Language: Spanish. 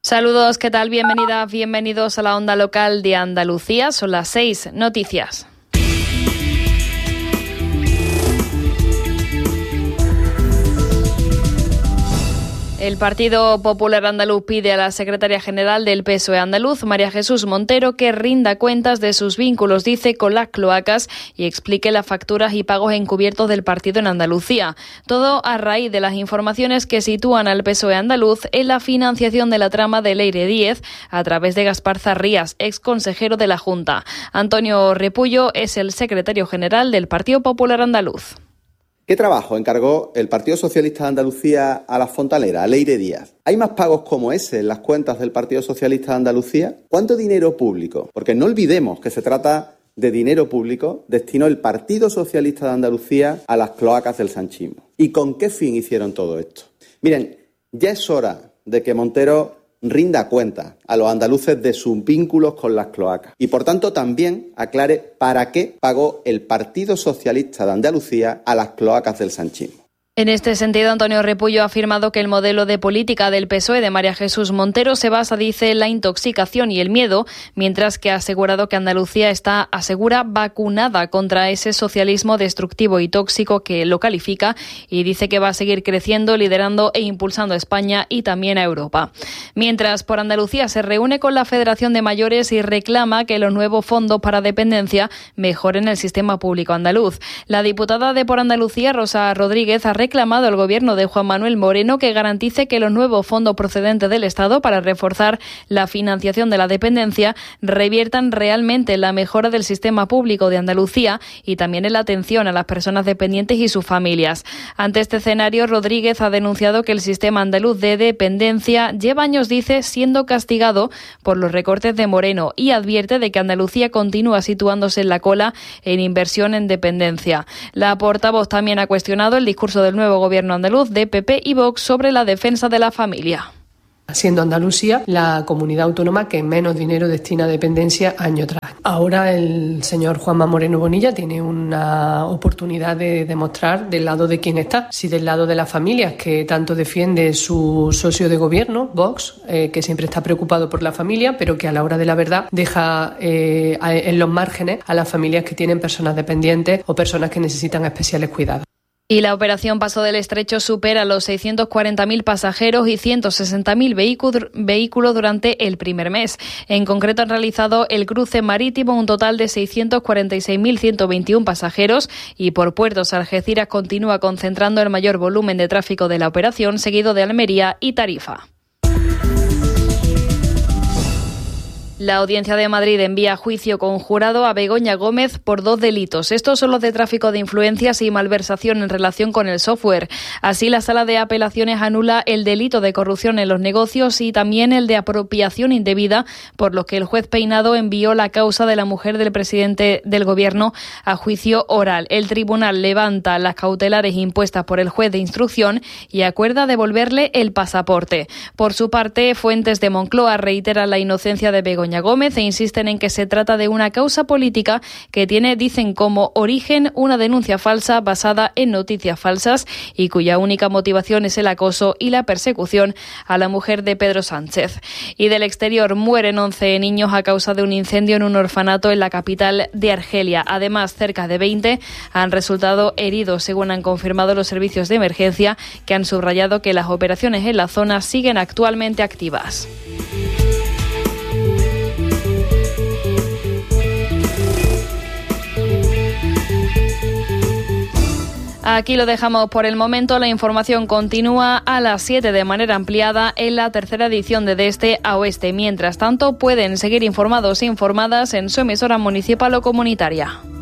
Saludos, ¿qué tal? Bienvenidas, bienvenidos a la onda local de Andalucía. Son las 6 noticias. El Partido Popular Andaluz pide a la secretaria general del PSOE andaluz, María Jesús Montero, que rinda cuentas de sus vínculos, dice, con las cloacas y explique las facturas y pagos encubiertos del partido en Andalucía. Todo a raíz de las informaciones que sitúan al PSOE andaluz en la financiación de la trama de Leire Díez a través de Gaspar Zarrías, ex consejero de la Junta. Antonio Repullo es el secretario general del Partido Popular Andaluz. ¿Qué trabajo encargó el Partido Socialista de Andalucía a la fontanera, a Leire Díaz? ¿Hay más pagos como ese en las cuentas del Partido Socialista de Andalucía? ¿Cuánto dinero público? Porque no olvidemos que se trata de dinero público destinó el Partido Socialista de Andalucía a las cloacas del sanchismo. ¿Y con qué fin hicieron todo esto? Miren, ya es hora de que Montero rinda cuenta a los andaluces de sus vínculos con las cloacas y, por tanto, también aclare para qué pagó el Partido Socialista de Andalucía a las cloacas del sanchismo. En este sentido, Antonio Repullo ha afirmado que el modelo de política del PSOE de María Jesús Montero se basa, dice, en la intoxicación y el miedo, mientras que ha asegurado que Andalucía está, asegura, vacunada contra ese socialismo destructivo y tóxico que lo califica, y dice que va a seguir creciendo, liderando e impulsando a España y también a Europa. Mientras, por Andalucía se reúne con la Federación de Mayores y reclama que los nuevos fondos para dependencia mejoren el sistema público andaluz. La diputada de Por Andalucía, Rosa Rodríguez, ha reclamado al gobierno de Juan Manuel Moreno que garantice que los nuevos fondos procedentes del Estado para reforzar la financiación de la dependencia reviertan realmente en la mejora del sistema público de Andalucía y también en la atención a las personas dependientes y sus familias. Ante este escenario, Rodríguez ha denunciado que el sistema andaluz de dependencia lleva años, dice, siendo castigado por los recortes de Moreno y advierte de que Andalucía continúa situándose en la cola en inversión en dependencia. La portavoz también ha cuestionado el discurso del nuevo gobierno andaluz de PP y Vox sobre la defensa de la familia. Siendo Andalucía la comunidad autónoma que menos dinero destina a dependencia año tras año. Ahora el señor Juanma Moreno Bonilla tiene una oportunidad de demostrar del lado de quién está. Si del lado de las familias, que tanto defiende su socio de gobierno, Vox, que siempre está preocupado por la familia, pero que a la hora de la verdad deja en los márgenes a las familias que tienen personas dependientes o personas que necesitan especiales cuidados. Y la operación Paso del Estrecho supera los 640.000 pasajeros y 160.000 vehículos durante el primer mes. En concreto, han realizado el cruce marítimo un total de 646.121 pasajeros y por puertos Algeciras continúa concentrando el mayor volumen de tráfico de la operación, seguido de Almería y Tarifa. La Audiencia de Madrid envía a juicio conjurado a Begoña Gómez por 2 delitos. Estos son los de tráfico de influencias y malversación en relación con el software. Así, la Sala de Apelaciones anula el delito de corrupción en los negocios y también el de apropiación indebida, por lo que el juez Peinado envió la causa de la mujer del presidente del Gobierno a juicio oral. El tribunal levanta las cautelares impuestas por el juez de instrucción y acuerda devolverle el pasaporte. Por su parte, fuentes de Moncloa reiteran la inocencia de Begoña Gómez e insisten en que se trata de una causa política que tiene, dicen, como origen una denuncia falsa basada en noticias falsas y cuya única motivación es el acoso y la persecución a la mujer de Pedro Sánchez. Y del exterior, mueren 11 niños a causa de un incendio en un orfanato en la capital de Argelia. Además, cerca de 20 han resultado heridos, según han confirmado los servicios de emergencia, que han subrayado que las operaciones en la zona siguen actualmente activas. Aquí lo dejamos por el momento. La información continúa a las 7 de manera ampliada en la tercera edición de Este a Oeste. Mientras tanto, pueden seguir informados e informadas en su emisora municipal o comunitaria.